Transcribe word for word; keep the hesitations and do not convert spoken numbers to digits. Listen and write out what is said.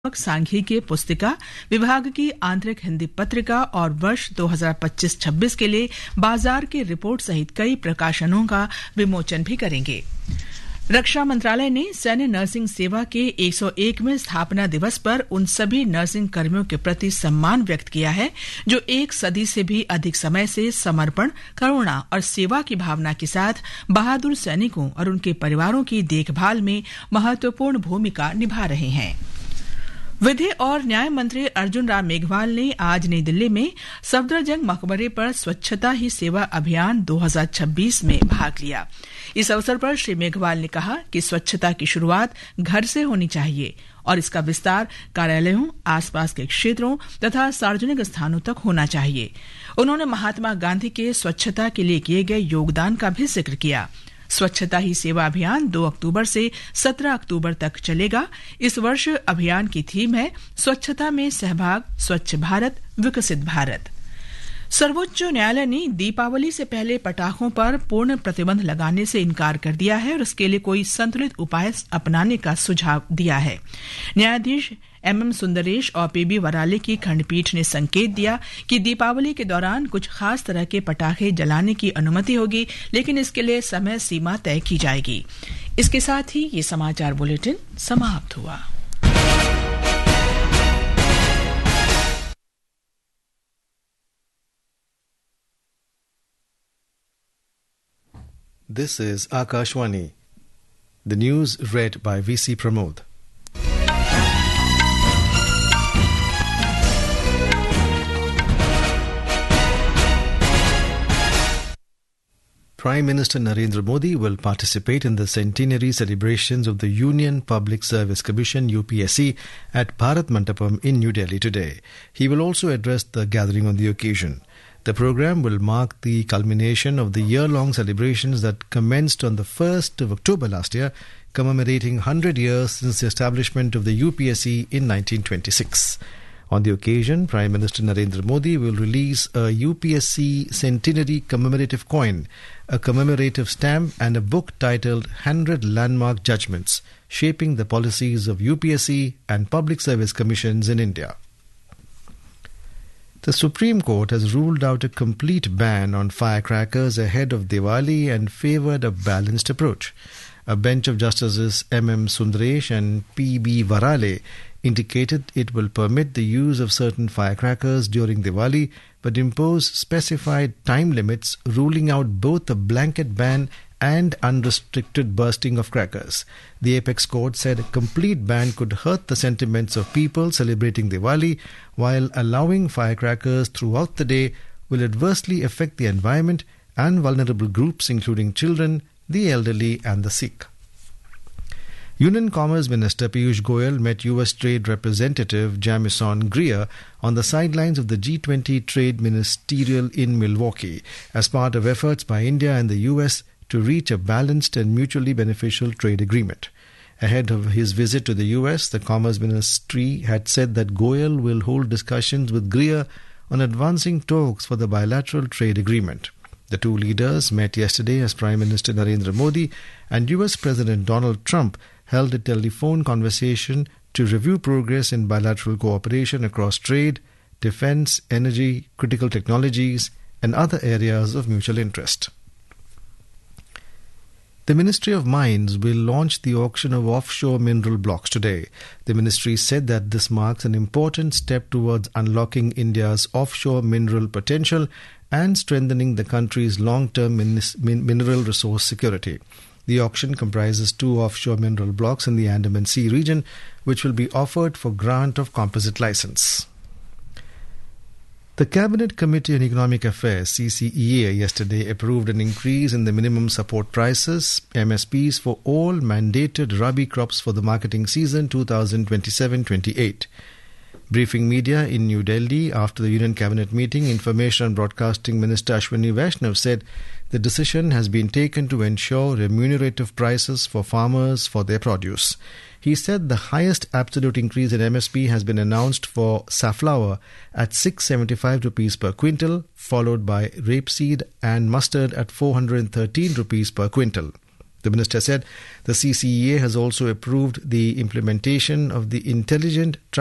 सांख्यिकी पुस्तिका, विभाग की आंतरिक हिंदी पत्रिका और वर्ष दो हज़ार पच्चीस छब्बीस के लिए बाजार की रिपोर्ट सहित कई प्रकाशनों का विमोचन भी करेंगे। रक्षा मंत्रालय ने सैन्य नर्सिंग सेवा के एक सौ एकवें स्थापना दिवस पर उन सभी नर्सिंग कर्मियों के प्रति सम्मान व्यक्त किया है जो एक सदी से भी अधिक समय से समर्पण, करुणा और सेवा की भावना के साथ बहादुर सैनिकों और उनके परिवारों की देखभाल में महत्वपूर्ण भूमिका निभा रहे हैं। विधि और न्याय मंत्री अर्जुन राम मेघवाल ने आज नई दिल्ली में सफदरजंग मकबरे पर स्वच्छता ही सेवा अभियान दो हज़ार छब्बीस में भाग लिया। इस अवसर पर श्री मेघवाल ने कहा कि स्वच्छता की शुरुआत घर से होनी चाहिए और इसका विस्तार कार्यालयों, आसपास के क्षेत्रों तथा सार्वजनिक स्थानों तक होना चाहिए। उन्होंने महात्मा गांधी के स्वच्छता के लिए किए गए योगदान का भी जिक्र किया। स्वच्छता ही सेवा अभियान दो अक्टूबर से सत्रह अक्टूबर तक चलेगा। इस वर्ष अभियान की थीम है स्वच्छता में सहभाग, स्वच्छ भारत, विकसित भारत। सर्वोच्च न्यायालय ने दीपावली से पहले पटाखों पर पूर्ण प्रतिबंध लगाने से इनकार कर दिया है और इसके लिए कोई संतुलित उपाय अपनाने का सुझाव दिया है। न्यायाधीश एम एम सुंदरेश और पी बी वराले की खंडपीठ ने संकेत दिया कि दीपावली के दौरान कुछ खास तरह के पटाखे जलाने की अनुमति होगी, लेकिन इसके लिए समय सीमा तय की जाएगी। इसके साथ ही ये समाचार बुलेटिन समाप्त हुआ। This is Akashwani. The news read by V C Pramod. Prime Minister Narendra Modi will participate in the centenary celebrations of the Union Public Service Commission U P S C at Bharat Mandapam in New Delhi today. He will also address the gathering on the occasion. The program will mark the culmination of the year-long celebrations that commenced on the first of October last year, commemorating one hundred years since the establishment of the U P S C in nineteen twenty-six. On the occasion, Prime Minister Narendra Modi will release a U P S C Centenary Commemorative Coin, a commemorative stamp and a book titled one hundred Landmark Judgments, Shaping the Policies of U P S C and Public Service Commissions in India. The Supreme Court has ruled out a complete ban on firecrackers ahead of Diwali and favoured a balanced approach. A bench of Justices M M Sundaresh and P B Varale indicated it will permit the use of certain firecrackers during Diwali but impose specified time limits, ruling out both a blanket ban and unrestricted bursting of crackers. The apex court said a complete ban could hurt the sentiments of people celebrating Diwali, while allowing firecrackers throughout the day will adversely affect the environment and vulnerable groups including children, the elderly and the sick. Union Commerce Minister Piyush Goyal met U S Trade Representative Jamison Greer on the sidelines of the G twenty Trade Ministerial in Milwaukee as part of efforts by India and the U S to reach a balanced and mutually beneficial trade agreement. Ahead of his visit to the U S, the Commerce Ministry had said that Goyal will hold discussions with Greer on advancing talks for the bilateral trade agreement. The two leaders met yesterday as Prime Minister Narendra Modi and U S President Donald Trump held a telephone conversation to review progress in bilateral cooperation across trade, defense, energy, critical technologies, and other areas of mutual interest. The Ministry of Mines will launch the auction of offshore mineral blocks today. The ministry said that this marks an important step towards unlocking India's offshore mineral potential and strengthening the country's long-term min- min- mineral resource security. The auction comprises two offshore mineral blocks in the Andaman Sea region, which will be offered for grant of composite license. The Cabinet Committee on Economic Affairs, C C E A, yesterday approved an increase in the minimum support prices, M S Ps, for all mandated Rabi crops for the marketing season twenty twenty-seven twenty-eight. Briefing media in New Delhi after the Union Cabinet meeting, Information and Broadcasting Minister Ashwini Vaishnav said the decision has been taken to ensure remunerative prices for farmers for their produce. He said the highest absolute increase in M S P has been announced for safflower at six hundred seventy-five rupees per quintal, followed by rapeseed and mustard at four hundred thirteen rupees per quintal. The minister said the C C E A has also approved the implementation of the Intelligent